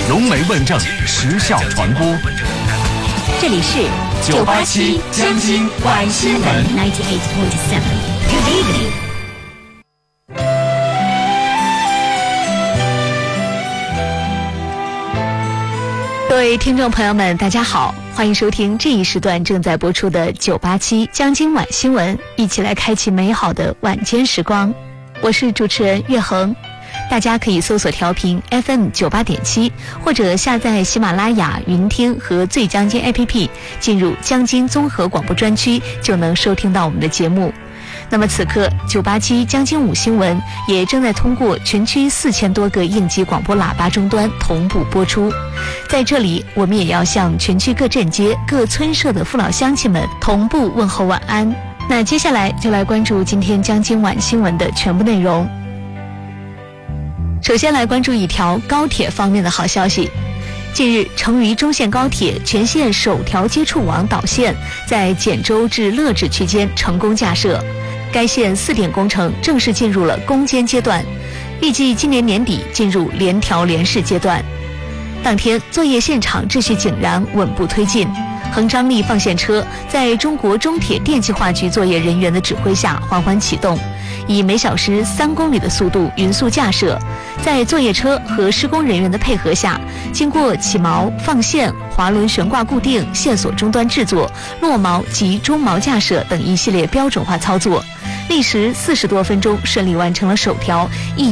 融媒问政，时效传播。 这里是 987江津晚新闻 98.7 Good evening。各位听众朋友们，大家好，欢迎收听这一时段正在播出的987江津晚新闻，一起来开启美好的晚间时光。我是主持人岳恒，大家可以搜索调频 FM 98.7，或者下载喜马拉雅、云听和最江津 APP， 进入江津综合广播专区，就能收听到我们的节目。那么此刻987江津午新闻也正在通过全区4000多个应急广播喇叭终端同步播出。在这里，我们也要向全区各镇街、各村社的父老乡亲们同步问候晚安。那接下来就来关注今天江津晚新闻的全部内容。首先来关注一条高铁方面的好消息。近日，成渝中线高铁全线首条接触网导线在简州至乐至区间成功架设，该线4点工程正式进入了攻坚阶段，预计今年年底进入联调联试阶段。当天，作业现场秩序井然，稳步推进。横张力放线车在中国中铁电气化局作业人员的指挥下缓缓启动，以每小时3公里的速度匀速架设。在作业车和施工人员的配合下，经过起锚、放线、滑轮悬挂固定、线索终端制作、落锚及中锚架设等一系列标准化操作，历时40多分钟，顺利完成了首条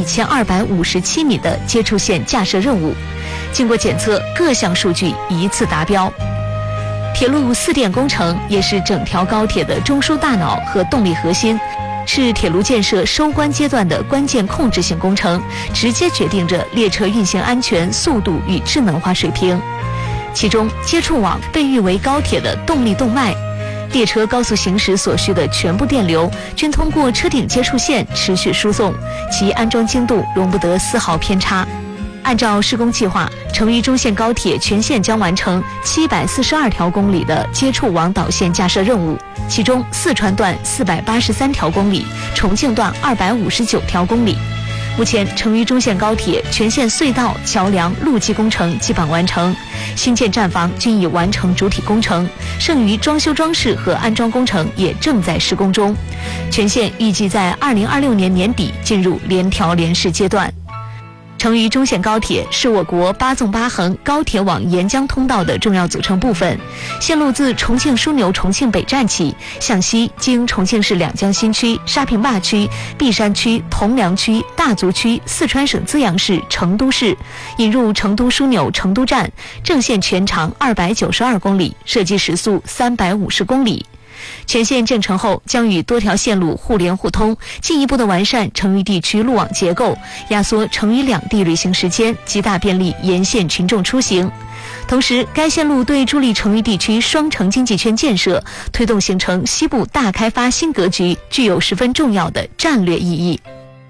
1257米的接触线架设任务。经过检测，各项数据一次达标。铁路4电工程也是整条高铁的中枢大脑和动力核心，是铁路建设收官阶段的关键控制性工程，直接决定着列车运行安全、速度与智能化水平。其中，接触网被誉为高铁的动力动脉，列车高速行驶所需的全部电流均通过车顶接触线持续输送，其安装精度容不得丝毫偏差。按照施工计划，成渝中线高铁全线将完成742条公里的接触网导线架设任务，其中四川段483条公里，重庆段259条公里。目前，成渝中线高铁全线隧道、桥梁、路基工程基本完成，新建站房均已完成主体工程，剩余装修装饰和安装工程也正在施工中。全线预计在2026年年底进入联调联试阶段。成渝中线高铁是我国8纵8横高铁网沿江通道的重要组成部分，线路自重庆枢纽重庆北站起，向西经重庆市两江新区、沙坪坝区、璧山区、铜梁区、大足区、四川省资阳市、成都市，引入成都枢纽成都站，正线全长292公里，设计时速350公里。全线建成后，将与多条线路互联互通，进一步的完善成渝地区路网结构，压缩成渝两地旅行时间，极大便利沿线群众出行。同时，该线路对助力成渝地区双城经济圈建设、推动形成西部大开发新格局，具有十分重要的战略意义。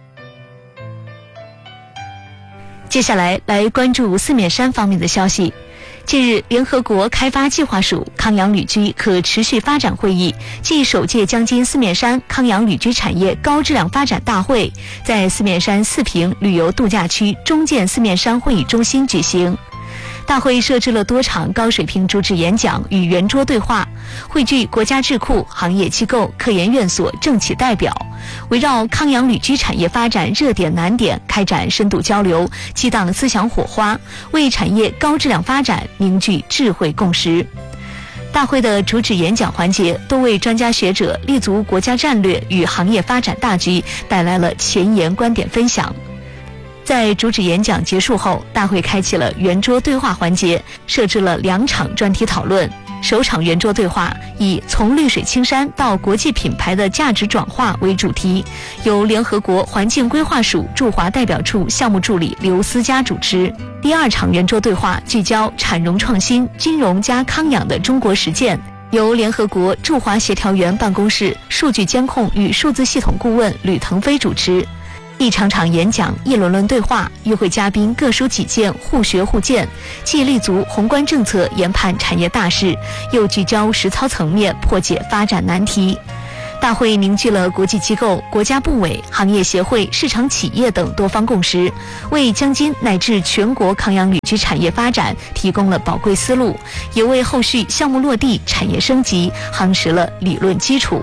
接下来关注四面山方面的消息。近日，联合国开发计划署康养旅居可持续发展会议暨首届江津四面山康养旅居产业高质量发展大会在四面山四平旅游度假区中建四面山会议中心举行。大会设置了多场高水平主旨演讲与圆桌对话，汇聚国家智库、行业机构、科研院所政企代表，围绕康养旅居产业发展热点难点开展深度交流，激荡思想火花，为产业高质量发展凝聚智慧共识。大会的主旨演讲环节，多位专家学者立足国家战略与行业发展大局，带来了前沿观点分享。在主旨演讲结束后，大会开启了圆桌对话环节，设置了2场专题讨论。首场圆桌对话以从绿水青山到国际品牌的价值转化为主题，由联合国环境规划署驻华代表处项目助理刘思佳主持。第2场圆桌对话聚焦产融创新、金融加康养的中国实践，由联合国驻华协调员办公室数据监控与数字系统顾问吕腾飞主持。一场场演讲，一轮轮对话，与会嘉宾各抒己见，互学互鉴，既立足宏观政策研判产业大势，又聚焦实操层面破解发展难题。 大会凝聚了国际机构、国家部委、行业协会、市场企业等多方共识，为江津乃至全国抗氧旅居产业发展提供了宝贵思路，也为后续项目落地、产业升级夯实了理论基础。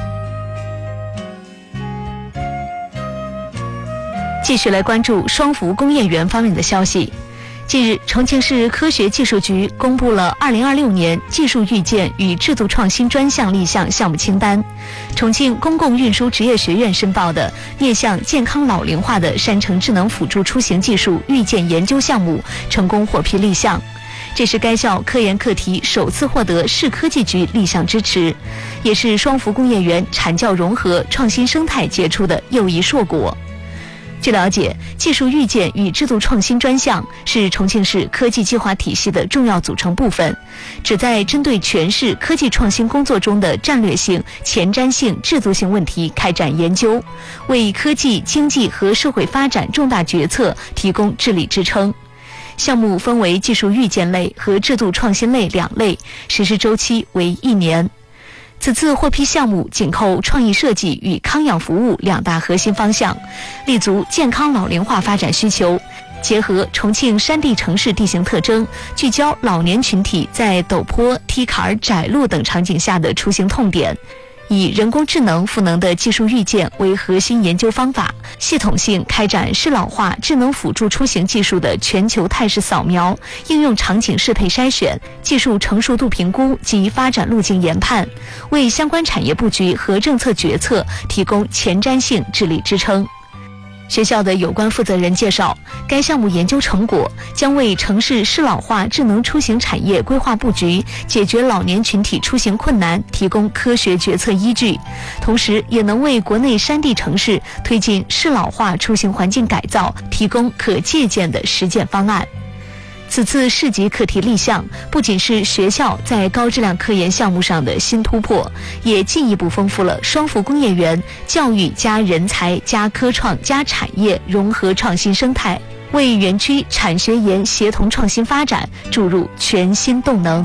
继续来关注双福工业园方面的消息。近日，重庆市科学技术局公布了2026年技术预见与制度创新专项立项项目清单。重庆公共运输职业学院申报的面向健康老龄化的山城智能辅助出行技术预见研究项目成功获批立项。这是该校科研课题首次获得市科技局立项支持，也是双福工业园产教融合、创新生态结出的又一硕果。据了解，技术预见与制度创新专项是重庆市科技计划体系的重要组成部分，旨在针对全市科技创新工作中的战略性、前瞻性、制度性问题开展研究，为科技、经济和社会发展重大决策提供治理支撑。项目分为技术预见类和制度创新类两类，实施周期为1年。此次获批项目紧扣创意设计与康养服务两大核心方向，立足健康老龄化发展需求，结合重庆山地城市地形特征，聚焦老年群体在陡坡、梯坎、窄路等场景下的出行痛点，以人工智能赋能的技术预见为核心研究方法，系统性开展适老化智能辅助出行技术的全球态势扫描、应用场景适配筛选、技术成熟度评估及发展路径研判，为相关产业布局和政策决策提供前瞻性治理支撑。学校的有关负责人介绍，该项目研究成果将为城市适老化智能出行产业规划布局、解决老年群体出行困难提供科学决策依据，同时也能为国内山地城市推进适老化出行环境改造提供可借鉴的实践方案。此次市级课题立项，不仅是学校在高质量科研项目上的新突破，也进一步丰富了双福工业园教育加人才加科创加产业融合创新生态，为园区产学研协同创新发展注入全新动能。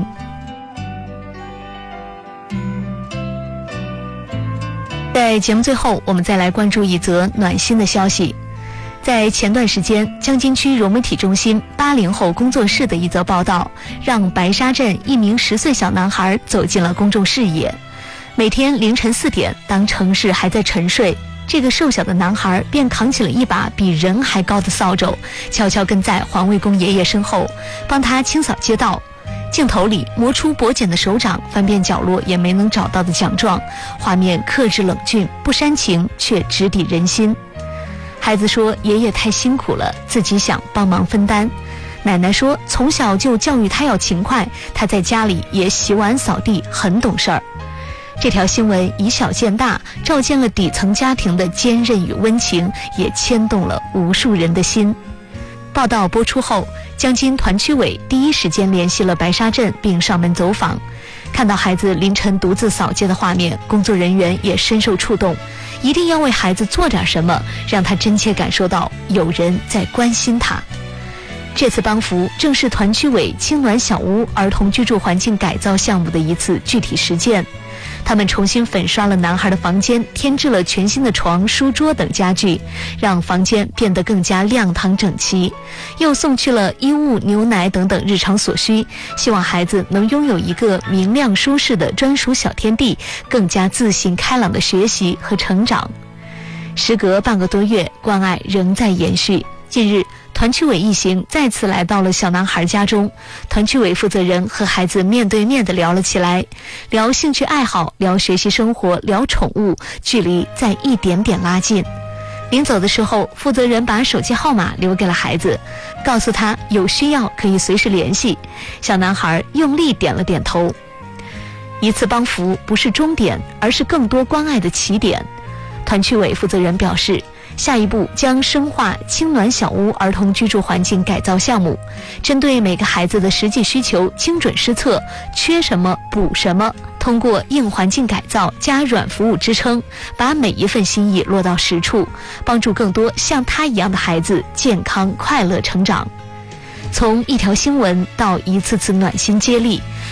在节目最后，我们再来关注一则暖心的消息。在前段时间，江津区融媒体中心80后工作室的一则报道，让白沙镇一名10岁小男孩走进了公众视野。每天凌晨4点，当城市还在沉睡，这个瘦小的男孩便扛起了一把比人还高的扫帚，悄悄跟在环卫工爷爷身后，帮他清扫街道。镜头里磨出薄茧的手掌，翻遍角落也没能找到的奖状，画面克制冷峻，不煽情，却直抵人心。孩子说，爷爷太辛苦了，自己想帮忙分担。奶奶说，从小就教育他要勤快，他在家里也洗碗扫地，很懂事儿。这条新闻以小见大，照见了底层家庭的坚韧与温情，也牵动了无数人的心。报道播出后，江津团区委第一时间联系了白沙镇，并上门走访。看到孩子凌晨独自扫街的画面，工作人员也深受触动，一定要为孩子做点什么，让他真切感受到有人在关心他。这次帮扶正是团区委青暖小屋儿童居住环境改造项目的一次具体实践。他们重新粉刷了男孩的房间，添置了全新的床、书桌等家具，让房间变得更加亮堂整齐，又送去了衣物、牛奶等等日常所需，希望孩子能拥有一个明亮舒适的专属小天地，更加自信开朗的学习和成长。时隔半个多月，关爱仍在延续。近日，团区委一行再次来到了小男孩家中，团区委负责人和孩子面对面地聊了起来，聊兴趣爱好，聊学习生活，聊宠物，距离在一点点拉近。临走的时候，负责人把手机号码留给了孩子，告诉他有需要可以随时联系。小男孩用力点了点头。一次帮扶不是终点，而是更多关爱的起点。团区委负责人表示，下一步将深化青暖小屋儿童居住环境改造项目，针对每个孩子的实际需求精准施策，缺什么补什么，通过硬环境改造加软服务支撑，把每一份心意落到实处，帮助更多像他一样的孩子健康快乐成长。从一条新闻到一次次暖心接力，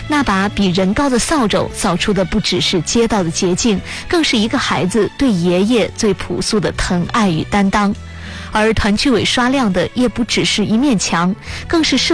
那把比人高的扫帚扫出的不只是街道的洁净，更是一个孩子对爷爷最朴素的疼爱与担当。而团区委刷亮的也不只是一面墙，更是